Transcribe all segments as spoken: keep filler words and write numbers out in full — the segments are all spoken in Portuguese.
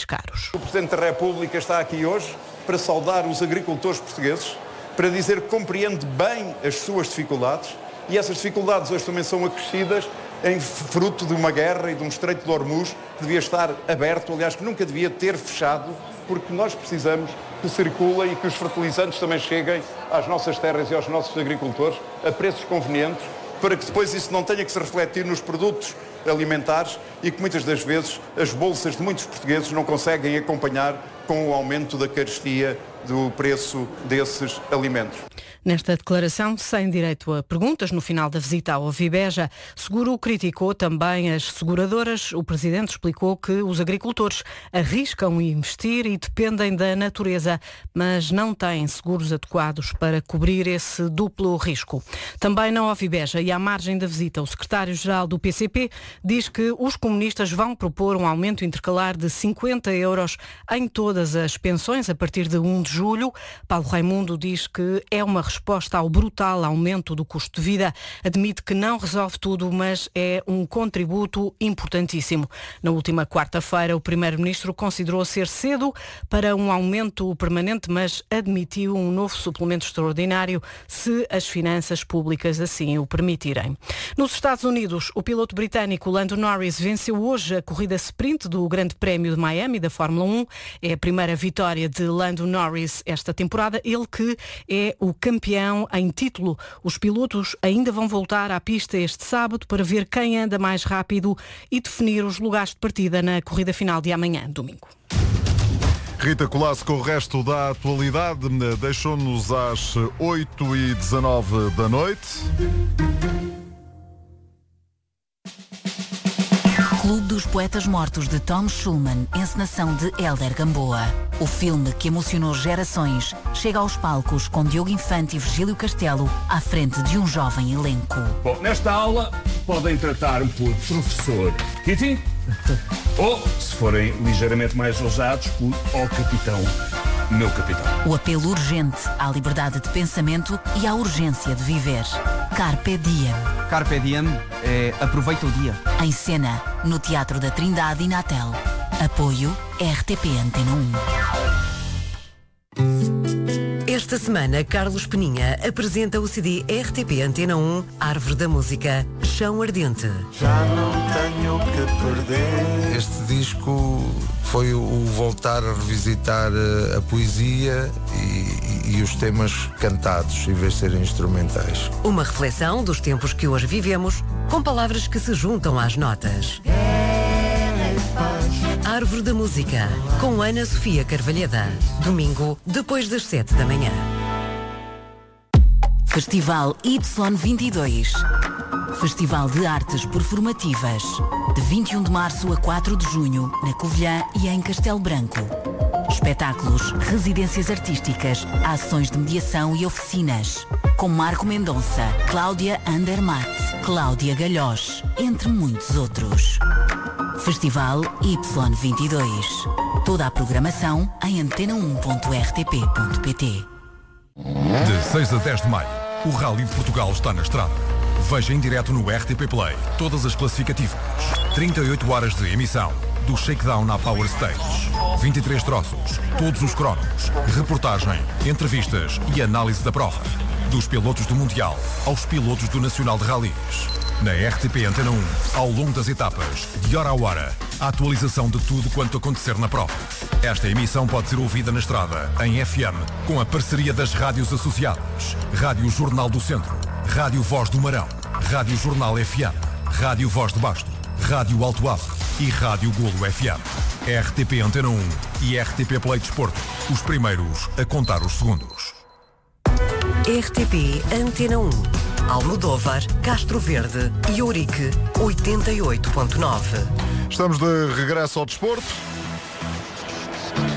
caros. O Presidente da República está aqui hoje para saudar os agricultores portugueses, para dizer que compreende bem as suas dificuldades, e essas dificuldades hoje também são acrescidas em fruto de uma guerra e de um Estreito de Hormuz que devia estar aberto, aliás, que nunca devia ter fechado, porque nós precisamos que circule e que os fertilizantes também cheguem às nossas terras e aos nossos agricultores a preços convenientes, para que depois isso não tenha que se refletir nos produtos alimentares e que muitas das vezes as bolsas de muitos portugueses não conseguem acompanhar com o aumento da carestia do preço desses alimentos. Nesta declaração, sem direito a perguntas, no final da visita ao Vibeja, Seguro criticou também as seguradoras. O Presidente explicou que os agricultores arriscam investir e dependem da natureza, mas não têm seguros adequados para cobrir esse duplo risco. Também não ao Vibeja e à margem da visita, o secretário-geral do P C P diz que os comunistas vão propor um aumento intercalar de cinquenta euros em todas as pensões a partir de um de julho. Paulo Raimundo diz que é uma resposta ao brutal aumento do custo de vida. Admite que não resolve tudo, mas é um contributo importantíssimo. Na última quarta-feira, o Primeiro-Ministro considerou ser cedo para um aumento permanente, mas admitiu um novo suplemento extraordinário se as finanças públicas assim o permitirem. Nos Estados Unidos, o piloto britânico Lando Norris venceu hoje a corrida sprint do Grande Prémio de Miami da Fórmula um. É a primeira vitória de Lando Norris esta temporada, ele que é o campeão em título. Os pilotos ainda vão voltar à pista este sábado para ver quem anda mais rápido e definir os lugares de partida na corrida final de amanhã, domingo. Rita Colasso com o resto da atualidade, deixou-nos às oito e dezanove da noite. Clube dos Poetas Mortos de Tom Schulman, encenação de Hélder Gamboa. O filme que emocionou gerações chega aos palcos com Diogo Infante e Virgílio Castelo à frente de um jovem elenco. Bom, nesta aula podem tratar-me por professor Kitty ou, se forem ligeiramente mais ousados, por ó capitão, meu capitão. O apelo urgente à liberdade de pensamento e à urgência de viver. Carpe Diem. Carpe Diem é aproveita o dia. Em cena, no Teatro da Trindade e Natel. Apoio R T P Antena um. Esta semana, Carlos Peninha apresenta o C D R T P Antena um, Árvore da Música, Chão Ardente. Já não tenho o que perder. Este disco foi o voltar a revisitar a poesia e, e, e os temas cantados, em vez de serem instrumentais. Uma reflexão dos tempos que hoje vivemos, com palavras que se juntam às notas. Árvore da Música, com Ana Sofia Carvalheda. Domingo, depois das sete da manhã. Festival Y vinte e dois. Festival de Artes Performativas. De vinte e um de março a quatro de junho, na Covilhã e em Castelo Branco. Espetáculos, residências artísticas, ações de mediação e oficinas. Com Marco Mendonça, Cláudia Andermatt, Cláudia Galhós, entre muitos outros. Festival Y vinte e dois. Toda a programação em antena um ponto r t p ponto p t. De seis a dez de maio, o Rally de Portugal está na estrada. Veja em direto no R T P Play todas as classificativas. trinta e oito horas de emissão, do shakedown à Power Stage. vinte e três troços, todos os cronos, reportagem, entrevistas e análise da prova. Dos pilotos do Mundial aos pilotos do Nacional de Rallys. Na R T P Antena um, ao longo das etapas, de hora a hora, a atualização de tudo quanto acontecer na prova. Esta emissão pode ser ouvida na estrada, em F M, com a parceria das rádios associadas. Rádio Jornal do Centro, Rádio Voz do Marão, Rádio Jornal F M, Rádio Voz de Basto, Rádio Alto Avre e Rádio Golo F M. R T P Antena um e R T P Play Desporto, os primeiros a contar os segundos. R T P Antena um. Almodóvar, Castro Verde e Ourique, oitenta e oito ponto nove. Estamos de regresso ao desporto.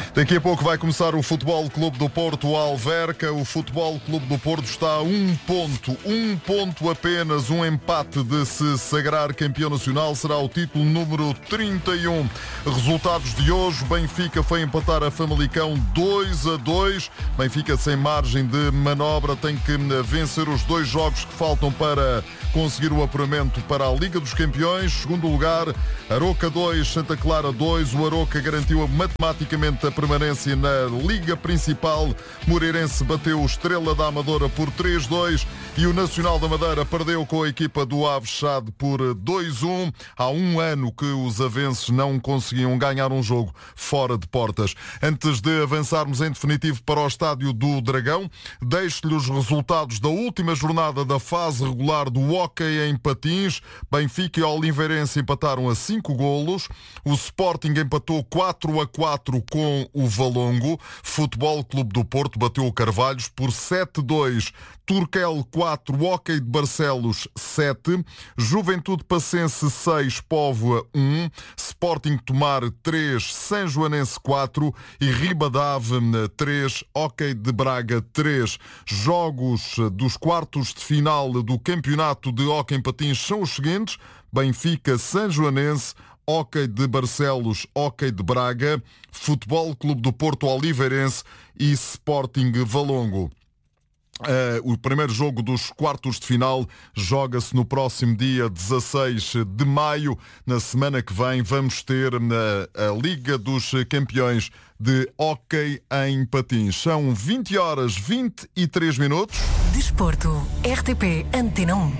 Daqui a pouco vai começar o Futebol Clube do Porto Alverca. O Futebol Clube do Porto está a um ponto, um ponto apenas, um empate de se sagrar campeão nacional. Será o título número trinta e um. Resultados de hoje: Benfica foi empatar a Famalicão dois a dois. Benfica sem margem de manobra, tem que vencer os dois jogos que faltam para conseguir o apuramento para a Liga dos Campeões. Segundo lugar, Aroca dois, Santa Clara dois. O Aroca garantiu matematicamente a permanência na Liga Principal. Moreirense bateu o Estrela da Amadora por três a dois e o Nacional da Madeira perdeu com a equipa do Avexade por dois a um. Há um ano que os avenses não conseguiam ganhar um jogo fora de portas. Antes de avançarmos em definitivo para o Estádio do Dragão, deixo-lhe os resultados da última jornada da fase regular do hóquei em patins. Benfica e Oliveirense empataram a cinco golos. O Sporting empatou quatro a quatro com o Valongo. Futebol Clube do Porto bateu o Carvalhos por sete a dois. Turquel quatro, Hóquei de Barcelos sete. Juventude Passense seis, Póvoa um. Sporting Tomar três, São Joanense quatro e Ribadave três, Hóquei de Braga três. Jogos dos quartos de final do Campeonato de Hóquei em Patins são os seguintes: Benfica, São Joanense, Hóquei de Barcelos, Hóquei de Braga, Futebol Clube do Porto Oliveirense e Sporting Valongo. Uh, o primeiro jogo dos quartos de final joga-se no próximo dia dezasseis de maio. Na semana que vem vamos ter na, a Liga dos Campeões de Hóquei em Patins. São vinte horas vinte e três minutos. Desporto, R T P Antena um.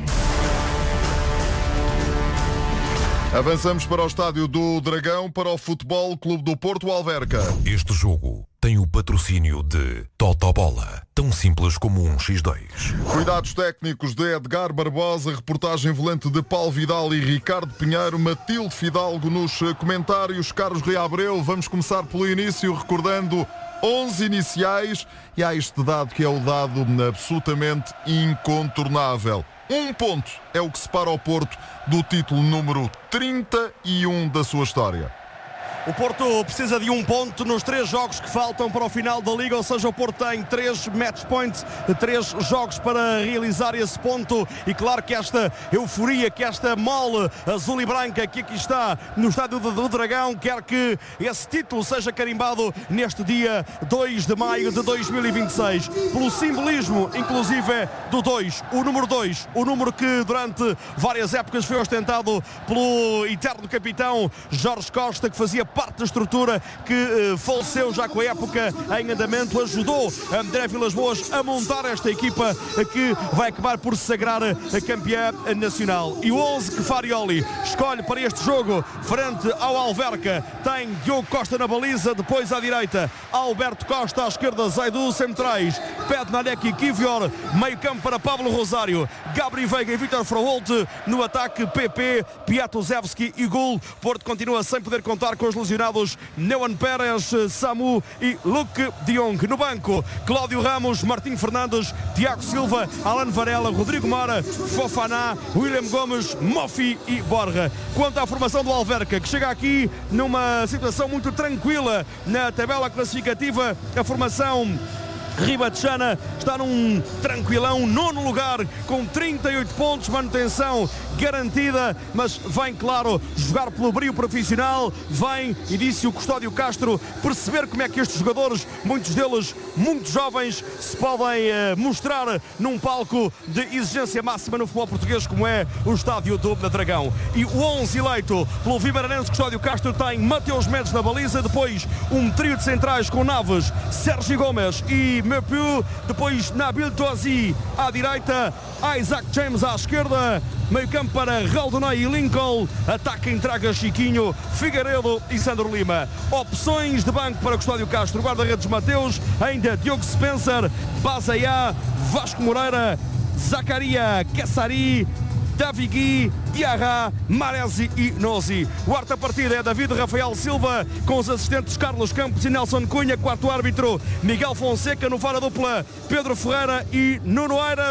Avançamos para o Estádio do Dragão, para o Futebol Clube do Porto Alverca. Este jogo tem o patrocínio de Totobola, tão simples como um xis dois. Cuidados técnicos de Edgar Barbosa, reportagem volante de Paulo Vidal e Ricardo Pinheiro, Matilde Fidalgo nos comentários, Carlos Reabreu. Vamos começar pelo início, recordando onze iniciais, e há este dado que é o dado absolutamente incontornável. Um ponto é o que separa o Porto do título número trinta e um da sua história. O Porto precisa de um ponto nos três jogos que faltam para o final da Liga, ou seja, o Porto tem três match points, três jogos para realizar esse ponto, e claro que esta euforia, que esta mole azul e branca que aqui está no Estádio do Dragão quer que esse título seja carimbado neste dia dois de maio de dois mil e vinte e seis, pelo simbolismo inclusive do dois, o número dois, o número que durante várias épocas foi ostentado pelo eterno capitão Jorge Costa, que fazia parte da estrutura, que uh, faleceu já com a época em andamento, ajudou a André Vilas-Boas a montar esta equipa uh, que vai acabar por se sagrar uh, campeã nacional. E o onze que Farioli escolhe para este jogo frente ao Alverca tem Diogo Costa na baliza, depois à direita Alberto Costa, à esquerda Zaidu, centrais Pednarek e Kivior, meio campo para Pablo Rosário, Gabri Veiga e Vítor Froholt, no ataque P P, Piatozewski e Gul. Porto continua sem poder contar com os lesionados Neuan Pérez, Samu e Luke de Jong. No banco, Cláudio Ramos, Martim Fernandes, Tiago Silva, Alan Varela, Rodrigo Mara, Fofana, William Gomes, Mofi e Borja. Quanto à formação do Alverca, que chega aqui numa situação muito tranquila na tabela classificativa, a formação ribatejana está num tranquilão nono lugar com trinta e oito pontos, manutenção garantida, mas vem, claro, jogar pelo brio profissional, vem, e disse o Custódio Castro, perceber como é que estes jogadores, muitos deles muito jovens, se podem uh, mostrar num palco de exigência máxima no futebol português, como é o Estádio do Dragão. E o onze eleito pelo Vimaranense Custódio Castro tem Mateus Mendes na baliza, depois um trio de centrais com Naves, Sérgio Gomes e Mepiu, depois Nabil Toazi à direita, Isaac James à esquerda, meio campo para Raldonai e Lincoln, ataque entrega Chiquinho, Figueiredo e Sandro Lima. Opções de banco para Custódio Castro, guarda-redes Mateus, ainda Diogo Spencer, Bazaiá, Vasco Moreira, Zacaria Cassari, Davi Gui, Diarra, Maresi e Nozi. Quarta partida é David Rafael Silva, com os assistentes Carlos Campos e Nelson Cunha. Quarto árbitro, Miguel Fonseca. No VAR a dupla, Pedro Ferreira e Nuno Eiras.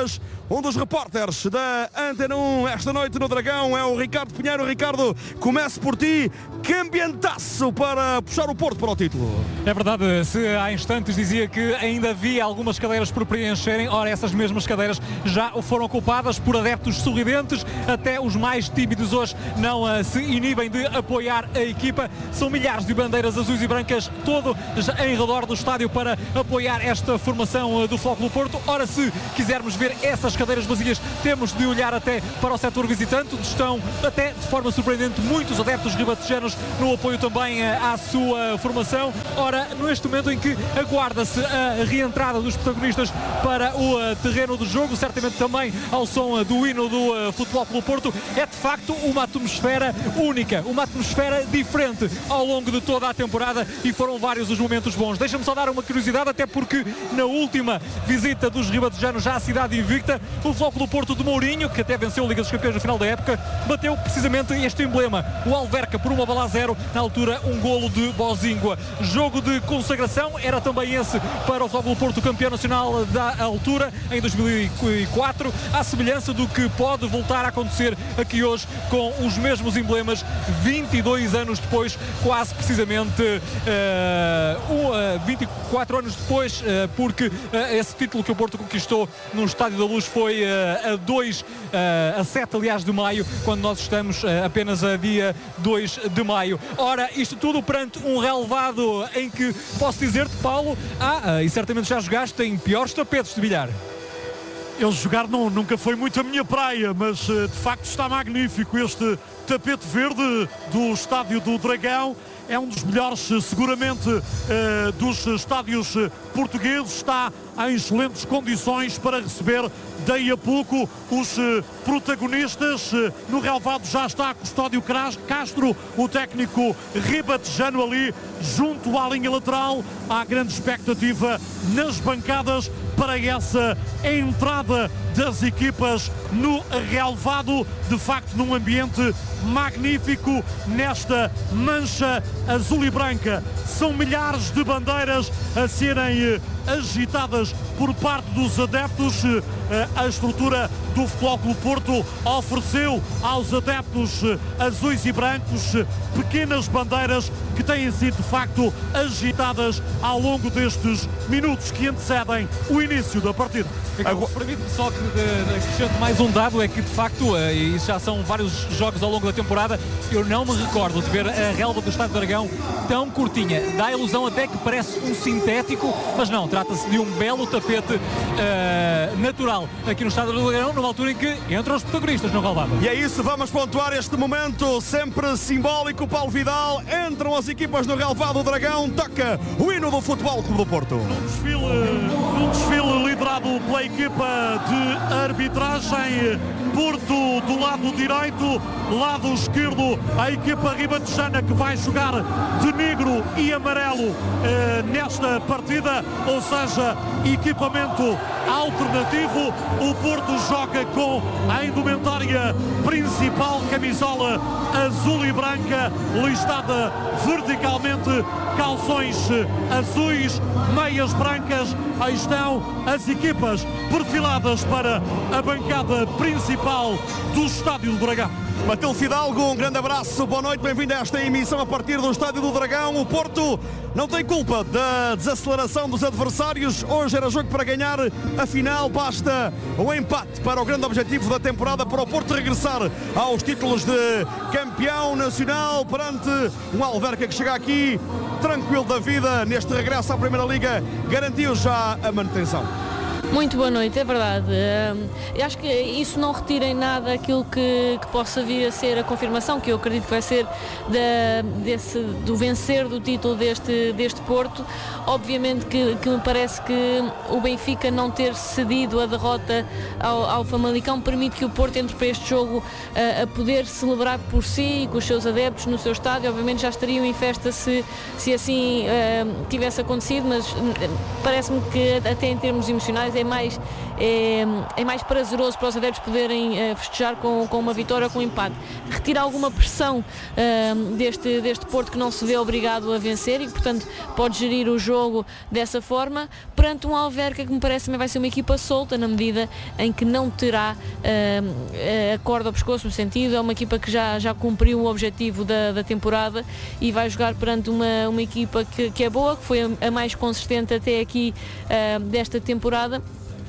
um dos repórteres da Antena um esta noite no Dragão, é o Ricardo Pinheiro. Ricardo, comece por ti. Que ambientaço para puxar o Porto para o título. É verdade, se há instantes dizia que ainda havia algumas cadeiras por preencherem, ora essas mesmas cadeiras já foram ocupadas por adeptos sorridentes, até os mais tímidos hoje não uh, se inibem de apoiar a equipa. São milhares de bandeiras azuis e brancas todo em redor do estádio para apoiar esta formação uh, do Flóculo Porto. Ora, se quisermos ver essas cadeiras vazias, temos de olhar até para o setor visitante, onde estão até de forma surpreendente muitos adeptos ribatejanos no apoio também uh, à sua formação. Ora, neste momento em que aguarda-se a reentrada dos protagonistas para o uh, terreno do jogo, certamente também ao som uh, do hino do uh, Futebol Clube Porto, é de facto uma atmosfera única, uma atmosfera diferente ao longo de toda a temporada, e foram vários os momentos bons. Deixa-me só dar uma curiosidade, até porque na última visita dos ribatejanos já à cidade invicta, o Futebol Clube Porto de Mourinho, que até venceu a Liga dos Campeões no final da época, bateu precisamente este emblema, o Alverca, por uma bola a zero, na altura um golo de Bozingua. Jogo de consagração era também esse para o Futebol Clube Porto, campeão nacional da altura em dois mil e quatro, à semelhança do que pode voltar a acontecer aqui hoje com os mesmos emblemas vinte e dois anos depois, quase precisamente uh, uh, vinte e quatro anos depois, uh, porque uh, esse título que o Porto conquistou no Estádio da Luz foi uh, a dois, uh, a sete aliás de maio, quando nós estamos uh, apenas a dia dois de maio. Ora, isto tudo perante um relevado em que posso dizer-te, Paulo, ah, uh, e certamente já jogaste em piores tapetes de bilhar. Ele jogar não, nunca foi muito a minha praia, mas de facto está magnífico este tapete verde do Estádio do Dragão. É um dos melhores, seguramente, uh, dos estádios portugueses. Está em excelentes condições para receber daí a pouco os uh, protagonistas. Uh, no relvado já está Custódio Castro, o técnico ribatejano ali junto à linha lateral. Há grande expectativa nas bancadas para essa entrada das equipas no relvado, de facto num ambiente magnífico, nesta mancha azul e branca. São milhares de bandeiras a serem agitadas por parte dos adeptos. A estrutura do Futebol Clube Porto ofereceu aos adeptos azuis e brancos pequenas bandeiras que têm sido de facto agitadas ao longo destes minutos que antecedem o início da partida. Agora, permite-me só que acrescente mais um dado, é que de facto, e já são vários jogos ao longo da temporada, eu não me recordo de ver a relva do Estádio do Dragão tão curtinha. Dá a ilusão até que parece um sintético, mas não, trata-se de um belo tapete uh, natural aqui no Estádio do Dragão, numa altura em que entram os protagonistas no relvado. E é isso, vamos pontuar este momento sempre simbólico. Paulo Vidal, entram as equipas no relvado do Dragão, toca o hino do Futebol Clube do Porto. Um desfile, um desfile liderado pela equipa de arbitragem. Porto do lado direito, lado esquerdo a equipa ribatejana, que vai jogar de negro e amarelo eh, nesta partida, ou seja, equipamento alternativo. O Porto joga com a indumentária principal, camisola azul e branca listada verticalmente, calções azuis, meias brancas. Aí estão as equipas perfiladas para a bancada principal do Estádio do Dragão. Matilde Fidalgo, um grande abraço, boa noite, bem-vindo a esta emissão a partir do Estádio do Dragão. O Porto não tem culpa da desaceleração dos adversários. Hoje era jogo para ganhar, afinal basta o empate para o grande objetivo da temporada, para o Porto regressar aos títulos de campeão nacional perante um Alverca que chega aqui tranquilo da vida neste regresso à Primeira Liga, garantiu já a manutenção. Muito boa noite, é verdade. Eu acho que isso não retira em nada aquilo que, que possa vir a ser a confirmação, que eu acredito que vai ser da, desse, do vencer do título deste, deste Porto. Obviamente que, que me parece que o Benfica não ter cedido a derrota ao, ao Famalicão permite que o Porto entre para este jogo a, a poder celebrar por si e com os seus adeptos no seu estádio. Obviamente já estariam em festa se, se assim uh, tivesse acontecido, mas parece-me que até em termos emocionais é mais, é, é mais prazeroso para os adeptos poderem uh, festejar com, com uma vitória ou com um empate. Retira alguma pressão uh, deste, deste Porto que não se vê obrigado a vencer e que, portanto, pode gerir o jogo dessa forma, perante um Alverca que me parece também vai ser uma equipa solta, na medida em que não terá uh, a corda ao pescoço, no sentido, é uma equipa que já, já cumpriu o objetivo da, da temporada e vai jogar perante uma, uma equipa que, que é boa, que foi a, a mais consistente até aqui uh, desta temporada,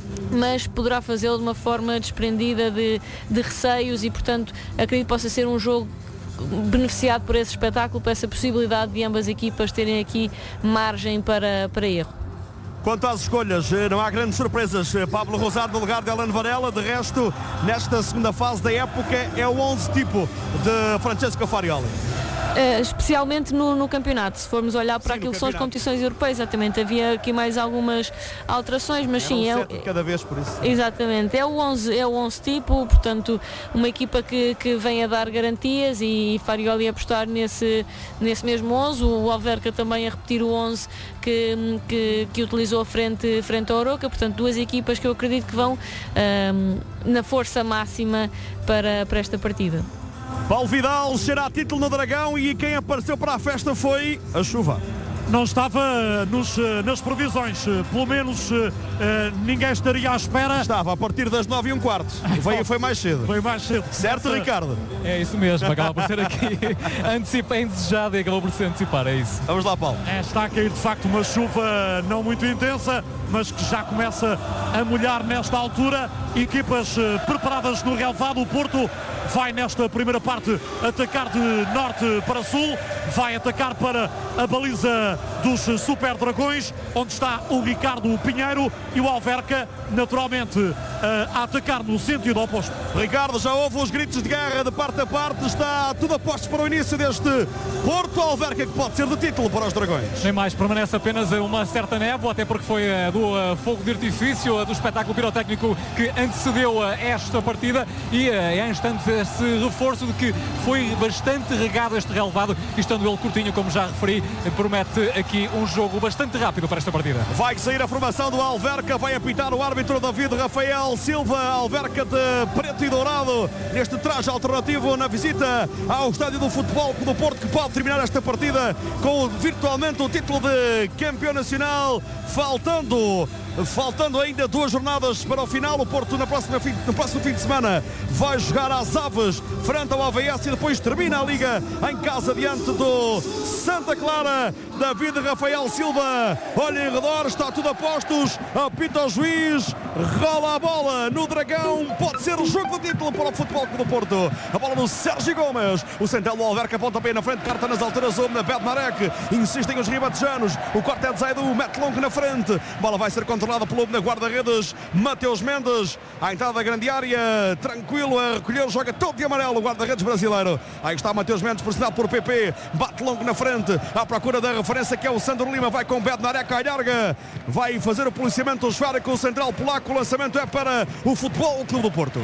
mas poderá fazê-lo de uma forma desprendida de, de receios e, portanto, acredito que possa ser um jogo beneficiado por esse espetáculo, por essa possibilidade de ambas equipas terem aqui margem para, para erro. Quanto às escolhas, não há grandes surpresas. Pablo Rosado no lugar de Alan Varela. De resto, nesta segunda fase da época, é o onze tipo de Francesco Farioli. Uh, especialmente no, no campeonato, se formos olhar para sim, aquilo que são as competições europeias, exatamente, havia aqui mais algumas alterações, mas Era sim, um é de cada vez, por isso. Exatamente, é o onze, é o onze tipo, portanto, uma equipa que, que vem a dar garantias e Farioli a apostar nesse, nesse mesmo onze, o Alverca também a repetir o onze que, que, que utilizou frente, frente ao Aroca, portanto, duas equipas que eu acredito que vão um, na força máxima para, para esta partida. Paulo Vidal será título no Dragão e quem apareceu para a festa foi a chuva. Não estava nos, nas previsões, pelo menos ninguém estaria à espera. Estava a partir das nove e um quarto. Veio, foi mais cedo. Foi mais cedo. Certo, Essa... Ricardo? É isso mesmo, acaba por ser aqui antecipa, é indesejado e acabou por se antecipar, é isso. Vamos lá, Paulo. É, está a cair de facto uma chuva não muito intensa, mas que já começa a molhar nesta altura. Equipas preparadas no relevado. O Porto vai nesta primeira parte atacar de norte para sul, vai atacar para a baliza dos Super Dragões, onde está o Ricardo Pinheiro, e o Alverca naturalmente a atacar no sentido oposto. Ricardo, já houve os gritos de guerra de parte a parte, está tudo a postos para o início deste Porto Alverca, que pode ser de título para os Dragões. Nem mais, permanece apenas uma certa névoa, até porque foi do uh, fogo de artifício, uh, do espetáculo pirotécnico que antecedeu uh, esta partida, e uh, é instante esse reforço de que foi bastante regado este relevado, e estando ele curtinho, como já referi, promete aqui um jogo bastante rápido para esta partida. Vai sair a formação do Alverca, vai apitar o árbitro David Rafael Silva. Alverca de preto e dourado neste traje alternativo na visita ao estádio do Futebol do Porto, que pode terminar esta partida com virtualmente o título de campeão nacional, faltando Faltando ainda duas jornadas para o final. O Porto na próxima fim, no próximo fim de semana vai jogar às Aves frente ao A V S e depois termina a Liga em casa diante do Santa Clara. David Rafael Silva olha em redor, está tudo a postos, apita o juiz, rola a bola no Dragão, pode ser o jogo de título para o Futebol Clube do Porto. A bola no Sérgio Gomes, o central do Alverca aponta bem na frente, carta nas alturas, o na Bednarek, insistem os ribatejanos, o corte é de Zaidu, mete longo na frente, a bola vai ser controlada pelo guarda-redes Mateus Mendes, à entrada da grande área, tranquilo a recolher, joga todo de amarelo o guarda-redes brasileiro. Aí está Mateus Mendes, pressionado por P P, bate longo na frente, à procura da referência que é o Sandro Lima, vai com Bednarek à larga, vai fazer o policiamento esférico, o central polaco, o lançamento é para o Futebol Clube do Porto.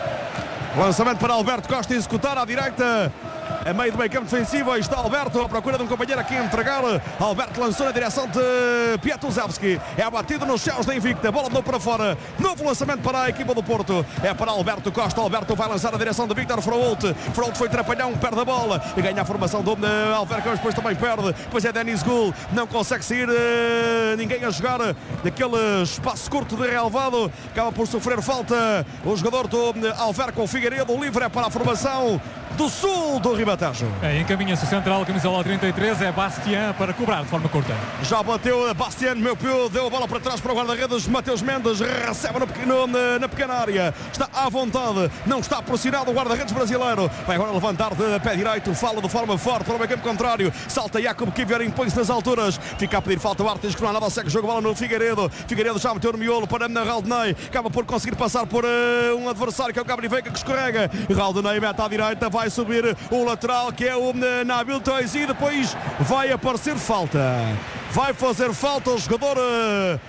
Lançamento para Alberto Costa executar à direita, a meio do meio campo defensivo. Aí está Alberto à procura de um companheiro aqui a entregar. Alberto lançou na direção de Piatuzewski, é abatido nos céus da Invicta, bola mudou para fora, novo lançamento para a equipa do Porto, é para Alberto Costa. Alberto vai lançar na direção de Victor Frault, Frault foi trapalhão, perde a bola e ganha a formação do Alverca, mas depois também perde, depois é Denis Gul, não consegue sair ninguém a jogar daquele espaço curto de relevado, acaba por sofrer falta o jogador do Alverca, o Figueiredo. O livre é para a formação do sul do Ribatejo. É, encaminha-se o central, camisola trinta e três, é Bastian para cobrar de forma curta. Já bateu Bastian, meu pio, deu a bola para trás para o guarda-redes Mateus Mendes, recebe no pequeno, na, na pequena área, está à vontade, não está pressionado o guarda-redes brasileiro, vai agora levantar de pé direito, fala de forma forte para o meio campo contrário, salta Jacob Kivier, impõe-se nas alturas, fica a pedir falta o Artes, que não há nada, segue o jogo, bola no Figueiredo, Figueiredo já meteu no miolo para Raldney, acaba por conseguir passar por uh, um adversário que é o Gabri Veiga, que escorrega, Raldney mete à direita, vai subir o lateral que é o Nabil Tois e depois vai aparecer falta, vai fazer falta o jogador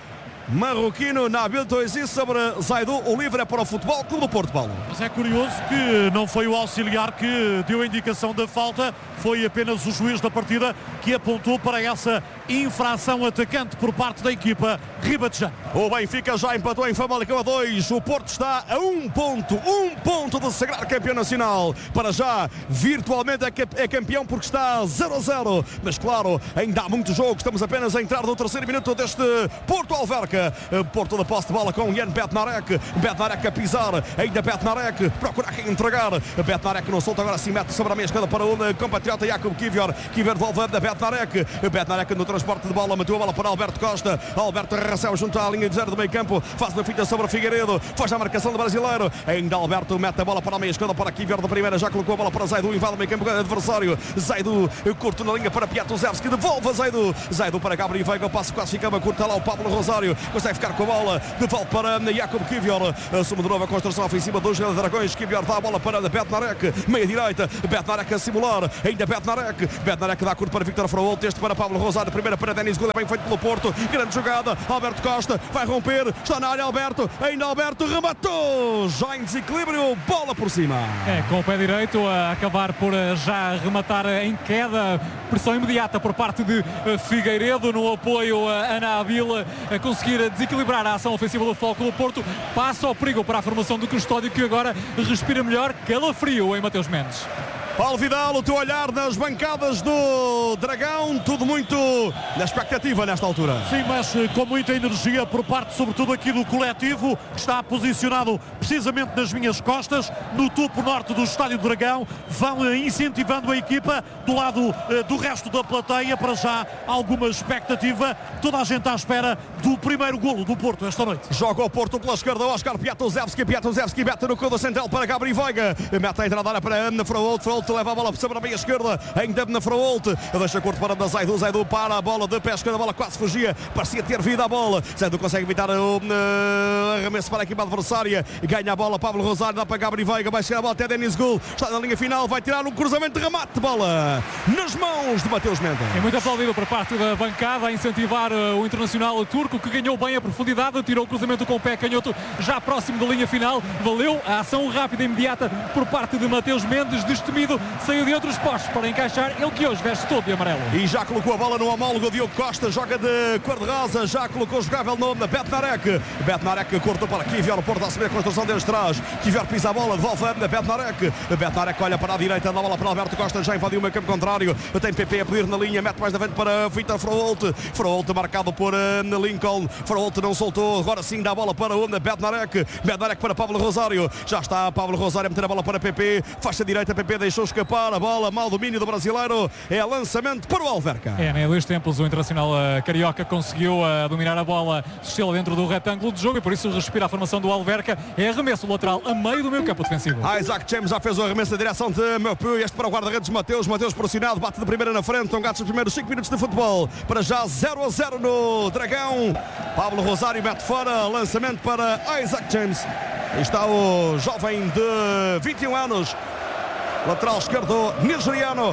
marroquino Nabil Touissi sobre Zaidu. O livre é para o Futebol Clube do Porto, Paulo. Mas é curioso que não foi o auxiliar que deu a indicação da falta, foi apenas o juiz da partida que apontou para essa infração atacante por parte da equipa ribatejana. O Benfica já empatou em Famalicão a dois. O Porto está a um ponto, um ponto de sagrar campeão nacional. Para já, virtualmente é campeão porque está zero a zero. Mas claro, ainda há muito jogo. Estamos apenas a entrar no terceiro minuto deste Porto Alverca. Porto da posse de bola com Jan Bednarek. Bednarek a pisar, ainda Bednarek procura quem entregar. Bednarek não solta, agora se mete sobre a meia esquerda para o compatriota Jakub Kivior. Kivior devolve a Bednarek. Bednarek no transporte de bola, meteu a bola para Alberto Costa. Alberto recebe junto à linha de zero do meio campo, faz uma fita sobre o Figueiredo, faz a marcação do brasileiro. Ainda Alberto mete a bola para a meia esquerda para Kivior da primeira, já colocou a bola para Zaidu, invade o meio campo adversário. Zaidu curto na linha para Piatuzevski, devolve a Zaidu. Zaidu para Gabriel Veiga, o passo quase ficava curto, lá o Pablo Rosário, consegue ficar com a bola, devolve para Jakub Kivior, assume de novo a construção ofensiva dos Dragões. Kivior dá a bola para Bednarek, meia direita, Bednarek a simular, ainda Bednarek, Bednarek dá curto para Victor Frault, este para Pablo Rosário, primeira para Denis Goulet, bem feito pelo Porto, grande jogada, Alberto Costa vai romper, está na área Alberto, ainda Alberto rematou, já em desequilíbrio, bola por cima. É, com o pé direito a acabar por já rematar em queda, pressão imediata por parte de Figueiredo no apoio a Nabil, a conseguir desequilibrar a ação ofensiva do Foco do Porto, passa ao perigo para a formação do Custódio, que agora respira melhor, calafrio em Mateus Mendes. Paulo Vidal, o teu olhar nas bancadas do Dragão, tudo muito na expectativa nesta altura. Sim, mas com muita energia por parte, sobretudo aqui do coletivo, que está posicionado precisamente nas minhas costas, no topo norte do Estádio do Dragão, vão incentivando a equipa do lado eh, do resto da plateia. Para já alguma expectativa, toda a gente à espera do primeiro golo do Porto esta noite. Joga o Porto pela esquerda, Oscar Piatuzevski, Piatuzevski mete no corredor central para Gabriel Veiga, mete a entrada para Ana Frault, Frault leva a bola sobre a meia esquerda, ainda na Frault, deixa curto para Zaidu, Zaidu para a bola de pesca, a bola quase fugia, parecia ter vida a bola, Zaidu consegue evitar o uh, arremesso para a equipa adversária, ganha a bola, Pablo Rosário, dá para Gabriel Veiga, vai chegar a bola até Denis Gul, está na linha final, vai tirar um cruzamento de remate de bola nas mãos de Mateus Mendes. É muito aplaudido por parte da bancada a incentivar uh, o internacional turco, que ganhou bem a profundidade, tirou o cruzamento com o pé canhoto já próximo da linha final, valeu a ação rápida e imediata por parte de Mateus Mendes, destemido, saiu de outros postos para encaixar, ele que hoje veste todo de amarelo. E já colocou a bola no homólogo, Diogo Costa joga de cor-de-rosa, já colocou o jogável nome da Bednarek. Bednarek cortou para Kivior, o Porto a assumir a construção desde trás. Kivior pisa a bola, devolve a Bednarek. Bednarek olha para a direita, dá a bola para Alberto Costa, já invadiu o meio campo contrário. Tem P P a pedir na linha, mete mais da frente para Victor Frault. Frault marcado por uh, Lincoln. Frault não soltou, agora sim dá a bola para o Bednarek. Bednarek para Pablo Rosário. Já está Pablo Rosário a meter a bola para P P. Faixa direita, P P deixou escapar a bola, mau domínio do brasileiro. É lançamento para o Alverca. É, em dois tempos o Internacional uh, Carioca conseguiu uh, dominar a bola, estela dentro do retângulo de jogo e por isso respira a formação do Alverca. É arremesso lateral a meio do meio campo defensivo. Isaac James já fez o arremesso na direção de Meupu, este para o guarda-redes Mateus. Mateus pressionado, bate de primeira na frente, estão gatos os primeiros cinco minutos de futebol. Para já zero a zero no Dragão. Pablo Rosário mete fora, lançamento para Isaac James. Aí está o jovem de vinte e um anos, lateral esquerdo nigeriano.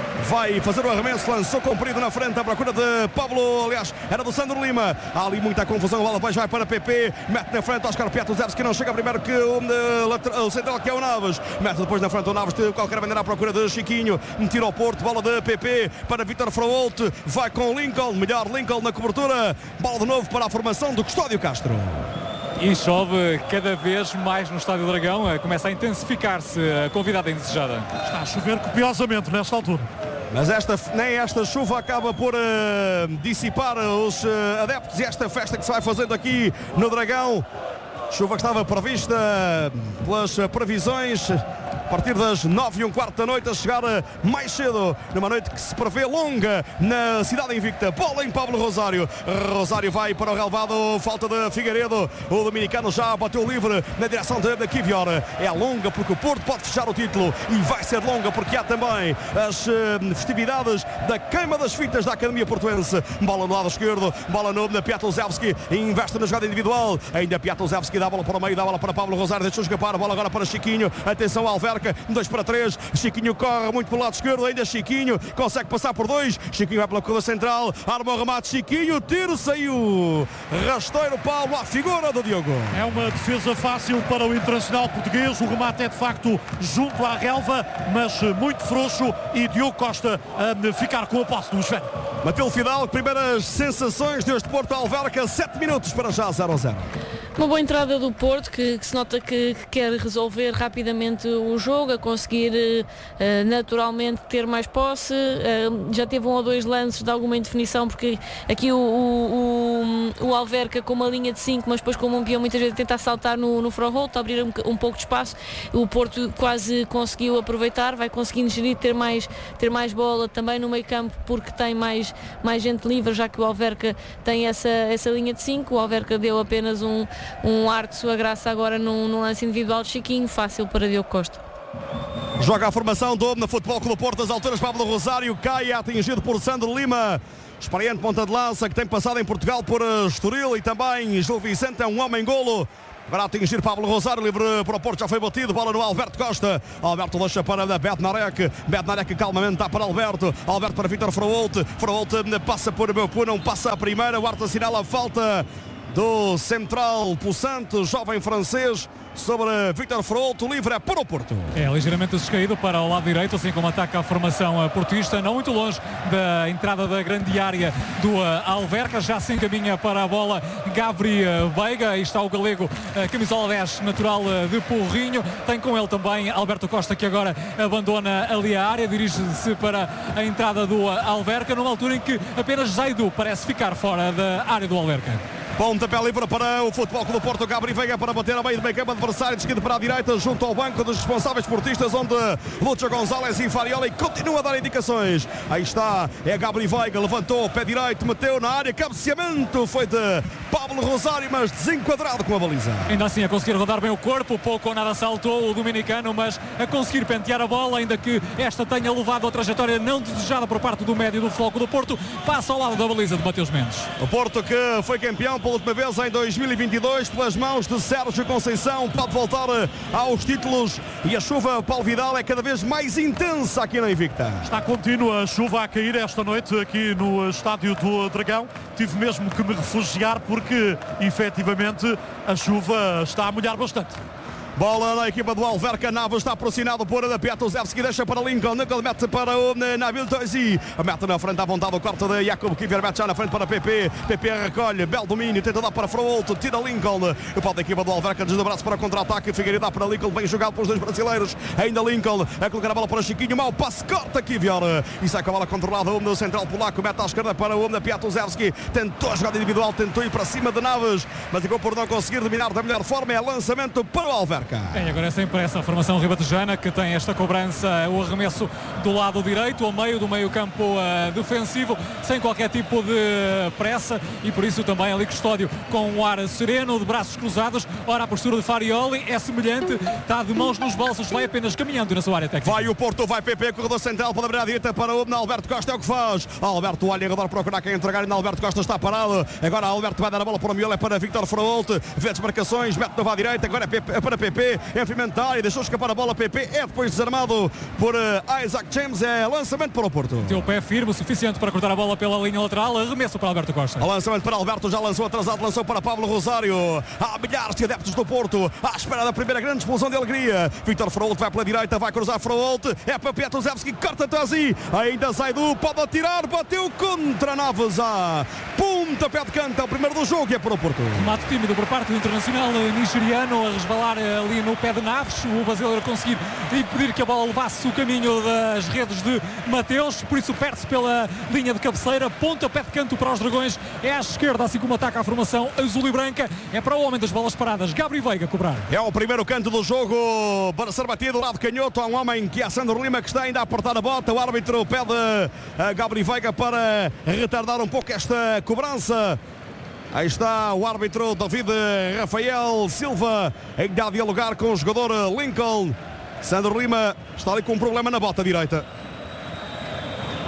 Vai fazer o arremesso, lançou comprido na frente à procura de Pablo, aliás, era do Sandro Lima. Há ali muita confusão, a bola depois vai para P P, mete na frente Oscar Piatuzevski, que não chega primeiro que o, o, o central, que é o Naves. Mete depois na frente o Naves, de qualquer maneira à procura de Chiquinho, tira ao Porto, bola de P P para Victor Frault, vai com Lincoln, melhor Lincoln na cobertura, bola de novo para a formação do Custódio Castro. E chove cada vez mais no Estádio Dragão, começa a intensificar-se a convidada indesejada. Está a chover copiosamente nesta altura. Mas esta, nem esta chuva acaba por uh, dissipar os uh, adeptos e esta festa que se vai fazendo aqui no Dragão. Chuva que estava prevista pelas previsões a partir das nove e um quarto da noite, a chegar mais cedo numa noite que se prevê longa na cidade invicta. Bola em Pablo Rosário. Rosário vai para o relvado, falta de Figueiredo. O dominicano já bateu livre na direção de Kivior. É longa porque o Porto pode fechar o título e vai ser longa porque há também as uh, festividades da queima das fitas da Academia Portuense. Bola no lado esquerdo, bola no Piatuzevski, investe na jogada individual. Ainda Piatuzevski dá a bola para o meio, dá a bola para Pablo Rosário, deixou escapar a bola agora para Chiquinho. Atenção ao Alverca. Alverca, dois para três, Chiquinho corre muito pelo lado esquerdo, ainda Chiquinho, consegue passar por dois, Chiquinho vai pela corda central, arma o remate, Chiquinho, tiro, saiu, rasteiro Paulo, à figura do Diogo. É uma defesa fácil para o Internacional português, o remate é de facto junto à relva, mas muito frouxo, e Diogo Costa a ficar com a posse do esfera. Matilde Fidal, primeiras sensações deste Porto Alverca, sete minutos para já, zero a zero. Uma boa entrada do Porto, que, que se nota que, que quer resolver rapidamente o jogo, a conseguir uh, naturalmente ter mais posse. Uh, já teve um ou dois lances de alguma indefinição, porque aqui o, o, o, o Alverca com uma linha de cinco, mas depois como um peão muitas vezes tenta saltar no, no front-roll, abrir um, um pouco de espaço. O Porto quase conseguiu aproveitar, vai conseguindo gerir, ter mais, ter mais bola também no meio campo, porque tem mais, mais gente livre, já que o Alverca tem essa, essa linha de cinco. O Alverca deu apenas um um ar de sua graça agora num, num lance individual de Chiquinho, fácil para Diogo Costa. Joga a formação do na Futebol Clube Porto, das alturas Pablo Rosário, cai, atingido por Sandro Lima, experiente ponta de lança que tem passado em Portugal por Estoril, e também Gil Vicente, é um homem-golo. Agora a atingir Pablo Rosário, livre para o Porto, já foi batido, bola no Alberto Costa. Alberto deixa para Bednarek, Bednarek calmamente dá para Alberto, Alberto para Vítor Fraolte, Fraolte passa por Beupu, não passa a primeira, o Arta assinala a falta do central pulsante, jovem francês, sobre Vítor Fraolte, o livre é para o Porto. É ligeiramente descaído para o lado direito, assim como ataca a formação portista, não muito longe da entrada da grande área do Alverca, já se encaminha para a bola Gabri Veiga, aí está o galego, camisola dez, natural de Porrinho, tem com ele também Alberto Costa, que agora abandona ali a área, dirige-se para a entrada do Alverca, numa altura em que apenas Zaidu parece ficar fora da área do Alverca. Pontapé livre para o Futebol Clube do Porto, Gabri Veiga para bater a meio do meio campo adversário, de esquerda para a direita, junto ao banco dos responsáveis portistas, onde Lúcio Gonzalez e Farioli continua a dar indicações. Aí está, é Gabri Veiga, levantou, pé direito, meteu na área, cabeceamento foi de Pablo Rosário, mas desenquadrado com a baliza. Ainda assim a conseguir rodar bem o corpo, pouco ou nada saltou o dominicano, mas a conseguir pentear a bola, ainda que esta tenha levado a trajetória não desejada por parte do médio do Futebol Clube do Porto, passa ao lado da baliza de Mateus Mendes. O Porto, que foi campeão pela última vez em dois mil e vinte e dois, pelas mãos de Sérgio Conceição, pode voltar aos títulos, e a chuva, Paulo Vidal, é cada vez mais intensa aqui na Invicta. Está contínua a chuva a cair esta noite aqui no estádio do Dragão. Tive mesmo que me refugiar porque efetivamente a chuva está a molhar bastante. Bola na equipa do Alverca, Navas está aproximado por Piatuzevski, deixa para Lincoln, Lincoln mete para o Nabil Toisi, mete na frente à vontade o corte de Jakub Kivier, mete já na frente para P P, P P recolhe, belo domínio, tenta dar para Fraolte, tira Lincoln, o pau da equipa do Alverca, desdobraço para contra-ataque, Figueiredo dá para Lincoln, bem jogado pelos dois brasileiros, ainda Lincoln, a colocar a bola para Chiquinho, mau passe, corta Kivier, e sai com a bola controlada, o central polaco, mete à esquerda para o Piatuzevski, tentou a jogada individual, tentou ir para cima de Naves, mas ficou por não conseguir dominar da melhor forma, é lançamento para o Alverca. É, agora é sempre essa formação ribatejana que tem esta cobrança, o arremesso do lado direito, ao meio do meio campo uh, defensivo, sem qualquer tipo de pressa, e por isso também ali Custódio com um ar sereno, de braços cruzados. Ora, a postura de Farioli é semelhante, está de mãos nos bolsos, vai apenas caminhando na sua área técnica. Vai o Porto, vai P P, corredor central, pode abrir à direita para o Alberto Costa, é o que faz. Alberto olha agora procurar quem entregar, e Alberto Costa está parado. Agora Alberto vai dar a bola para o miolo, é para Vítor Fraolte, vê desmarcações, mete na direita, agora é, P P, é para P P. É Pimentel, deixou escapar a bola, P P é depois desarmado por uh, Isaac James, é lançamento para o Porto. Tem o pé firme o suficiente para cortar a bola pela linha lateral, arremesso para Alberto Costa. O lançamento para Alberto, já lançou atrasado, lançou para Pablo Rosário. Há milhares de adeptos do Porto à espera da primeira grande explosão de alegria. Vítor Fraolte vai pela direita, vai cruzar Fraolte, é para Piatuzevski, corta Tosi, ainda Zaidu, pode atirar, bateu contra Naves, a pontapé de canto, é o primeiro do jogo e é para o Porto. Remate tímido por parte do internacional nigeriano, a resbalar ali no pé de Naves, o brasileiro conseguir impedir que a bola levasse o caminho das redes de Mateus, por isso perde-se pela linha de cabeceira, pontapé de canto para os Dragões, é à esquerda, assim como ataca a formação azul e branca, é para o homem das bolas paradas, Gabri Veiga, cobrar. É o primeiro canto do jogo para ser batido do lado canhoto, há um homem que é Sandro Lima, que está ainda a apertar a bota, o árbitro pede a Gabri Veiga para retardar um pouco esta cobrança. Aí está o árbitro David Rafael Silva, ainda a dialogar com o jogador Lincoln. Sandro Lima está ali com um problema na bota direita.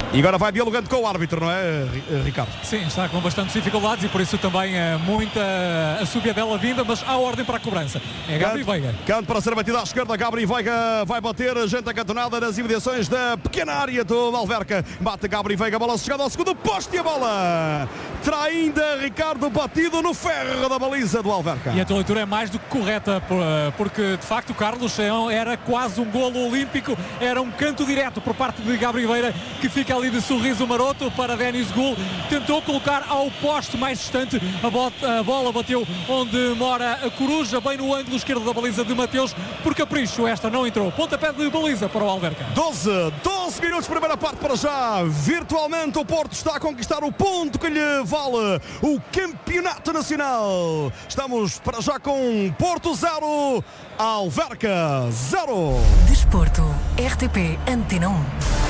E agora vai dialogando com o árbitro, não é, Ricardo? Sim, está com bastantes dificuldades e por isso também é muita a subida dela vinda, mas há ordem para a cobrança. É Gabri Veiga. Canto para ser batido à esquerda, Gabri Veiga vai bater, gente acantonada nas imediações da pequena área do Alverca. Bate Gabri Veiga, bola chegada ao segundo posto e a bola terá ainda Ricardo batido no ferro da baliza do Alverca. E a tua leitura é mais do que correta, porque de facto Carlos era quase um golo olímpico, era um canto direto por parte de Gabri Veiga, que fica ali de sorriso maroto para Denis Gul, tentou colocar ao poste mais distante, a, bot, a bola bateu onde mora a Coruja, bem no ângulo esquerdo da baliza de Mateus, por capricho esta não entrou, pontapé de baliza para o Alverca. doze, doze minutos, primeira parte para já, virtualmente o Porto está a conquistar o ponto que lhe vale o campeonato nacional. Estamos para já com Porto zero, Alverca zero. Desporto, R T P Antena um.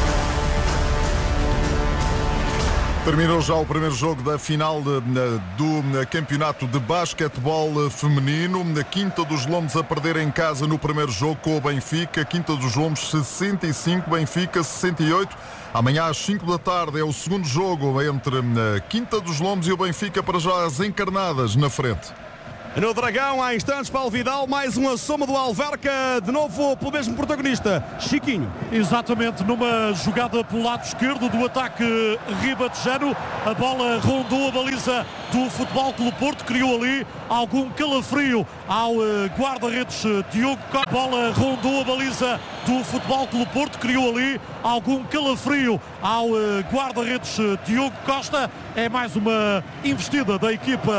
Terminou já o primeiro jogo da final de, do Campeonato de Basquetebol Feminino. Na Quinta dos Lombos a perder em casa no primeiro jogo com o Benfica. Quinta dos Lombos sessenta e cinco, Benfica sessenta e oito. Amanhã às cinco da tarde é o segundo jogo entre a Quinta dos Lombos e o Benfica, para já as encarnadas na frente. No Dragão, há instantes, Paulo Vidal, mais uma soma do Alverca, de novo pelo mesmo protagonista, Chiquinho. Exatamente, numa jogada pelo lado esquerdo do ataque ribatejano, a bola rondou a baliza do Futebol Clube Porto, criou ali algum calafrio ao guarda-redes Diogo Costa. A bola rondou a baliza do Futebol Clube Porto, criou ali algum calafrio ao guarda-redes Diogo Costa. É mais uma investida da equipa